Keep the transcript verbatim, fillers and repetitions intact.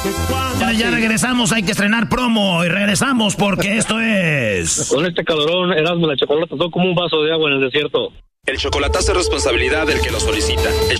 Ya, ya regresamos, hay que estrenar promo y regresamos porque esto es... Con este calorón, Erasmo, la chocolate, todo como un vaso de agua en el desierto. El chocolatazo es responsabilidad del que lo solicita. El